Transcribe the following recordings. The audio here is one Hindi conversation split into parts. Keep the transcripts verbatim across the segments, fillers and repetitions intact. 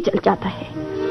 चल जाता है।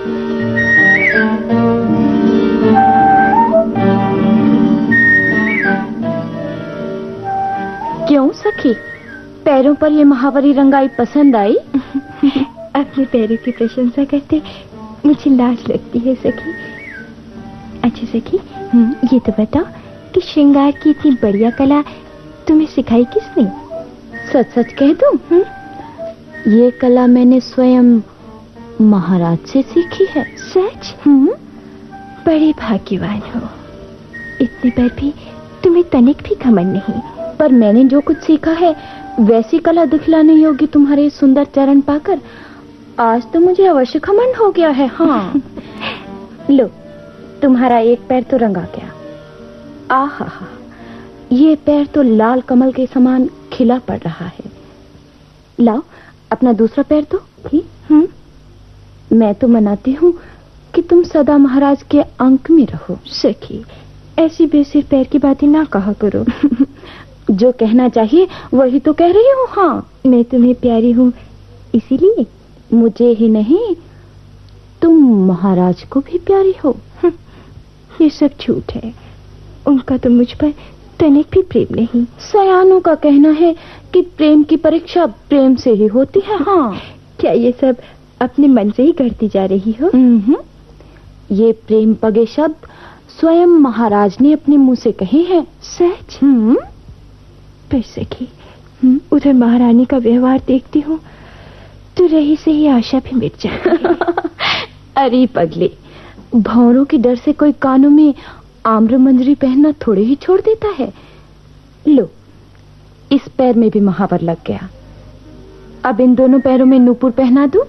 क्यों सखी, पैरों पर ये महावरी रंगाई पसंद आई? अपने पैरों की प्रशंसा करते मुझे लाज लगती है सखी। अच्छा सखी, ये तो बताओ कि श्रृंगार की इतनी बढ़िया कला तुम्हें सिखाई किसने? सच सच कह दूं, ये कला मैंने स्वयं महाराज से सीखी है। सच? हम्म, बड़े भाग्यवान हो। इतने पर भी तुम्हें तनिक भी घमंड नहीं। पर मैंने जो कुछ सीखा है वैसी कला दिखलाने योग्य तुम्हारे सुंदर चरण पाकर आज तो मुझे अवश्य घमंड हो गया है। हाँ। लो, तुम्हारा एक पैर तो रंगा गया। आहा हा, ये पैर तो लाल कमल के समान खिला पड़ रहा है। लाओ अपना दूसरा पैर दो। हम्म, मैं तो मनाती हूँ कि तुम सदा महाराज के अंक में रहो। सखी, ऐसी बेसिर पैर की बातें ना कहा करो। जो कहना चाहिए वही तो कह रही हूँ। हाँ, मैं तुम्हें प्यारी हूँ इसीलिए। मुझे ही नहीं, तुम महाराज को भी प्यारी हो। ये सब झूठ है। उनका तो मुझ पर तनिक भी प्रेम नहीं। सयानों का कहना है कि प्रेम की परीक्षा प्रेम से ही होती है। हाँ, क्या ये सब अपने मन से ही करती जा रही हो? ये प्रेम पगे शब्द स्वयं महाराज ने अपने मुंह से कहे हैं। सच? हम्म, पर सखी, उधर महारानी का व्यवहार देखती हूँ तो रही से ही आशा भी मिट जाती। अरे पगले, भौरों के डर से कोई कानों में आम्र मंजरी पहनना थोड़े ही छोड़ देता है। लो, इस पैर में भी महावर लग गया। अब इन दोनों पैरों में नूपुर पहना दूं?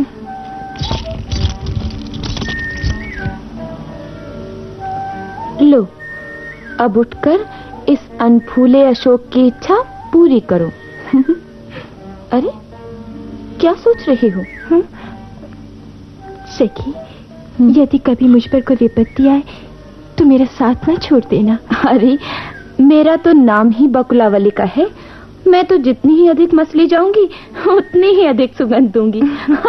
लो, अब उठकर इस अनफूले अशोक की इच्छा पूरी करो। अरे, क्या सोच रही हो? सखी, यदि कभी मुझ पर कोई विपत्ति आए तो मेरा साथ ना छोड़ देना। अरे, मेरा तो नाम ही बकुलावली का है। मैं तो जितनी ही अधिक मछली जाऊंगी उतनी ही अधिक सुगंध दूंगी।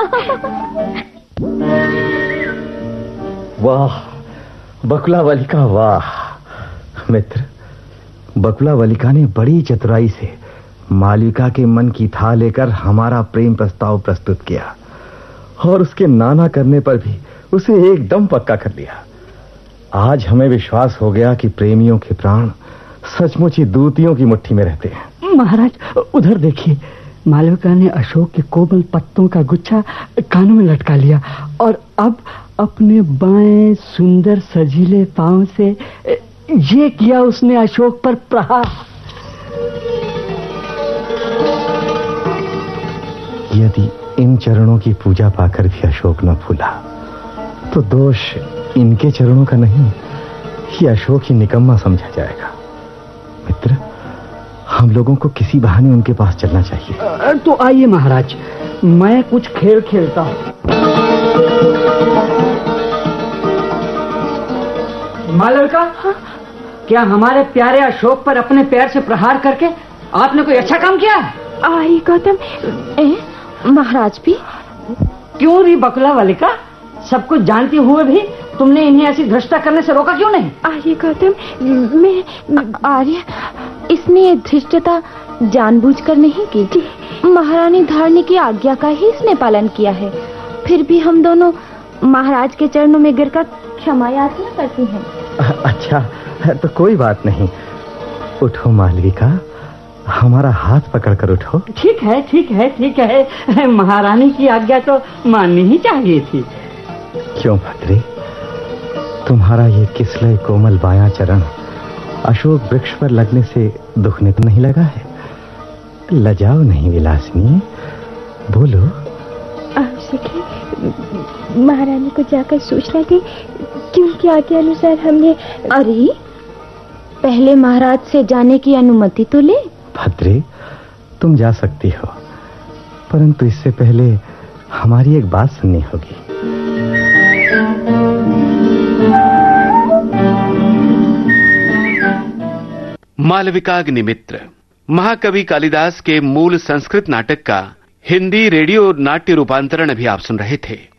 वाह बकुलावलिका, वाह मित्र। बकुलावलिका ने बड़ी चतुराई से मालविका के मन की था लेकर हमारा प्रेम प्रस्ताव प्रस्तुत किया और उसके नाना करने पर भी उसे एकदम पक्का कर लिया। आज हमें विश्वास हो गया कि प्रेमियों के प्राण सचमुच ही दूतियों की मुट्ठी में रहते हैं। महाराज, उधर देखिए, मालविका ने अशोक के कोमल पत्तों का गुच्छा कानों में लटका लिया और अब अपने बाएं सुंदर सजीले पांव से ये किया उसने अशोक पर प्रहार। यदि इन चरणों की पूजा पाकर भी अशोक न फूला तो दोष इनके चरणों का नहीं, ये अशोक ही निकम्मा समझा जाएगा। मित्र, हम लोगों को किसी बहाने उनके पास चलना चाहिए। तो आइए महाराज, मैं कुछ खेल खेलता हूँ। मालविका, हाँ? क्या हमारे प्यारे अशोक पर अपने पैर से प्रहार करके आपने कोई अच्छा काम किया? आई गौतम, महाराज भी? क्यों री बकुलावलिका, सब कुछ जानते हुए भी तुमने इन्हें ऐसी धृष्टता करने से रोका क्यों नहीं? आर्य गौतम, मैं आर्य, इसने ये धृष्टता जानबूझकर नहीं की। महारानी धारणी की आज्ञा का ही इसने पालन किया है। फिर भी हम दोनों महाराज के चरणों में गिरकर क्षमा याचना करती हैं। अच्छा, तो कोई बात नहीं। उठो मालविका, हमारा हाथ पकड़कर उठो। ठीक है, ठीक है, ठीक है। महारानी की आज्ञा तो माननी ही चाहिए थी। क्यों भद्रे, तुम्हारा ये किसलय कोमल बायां चरण अशोक वृक्ष पर लगने से दुखने तो नहीं लगा है? लजाओ नहीं विलासिनी, बोलो। आप सखी, महारानी को जाकर सूचना दी कि उनकी आज्ञा अनुसार हमने। अरे, पहले महाराज से जाने की अनुमति तो ले। भद्रे, तुम जा सकती हो, परंतु इससे पहले हमारी एक बात सुननी होगी। मालविकाग्निमित्र महाकवि कालिदास के मूल संस्कृत नाटक का हिंदी रेडियो नाट्य रूपांतरण अभी आप सुन रहे थे।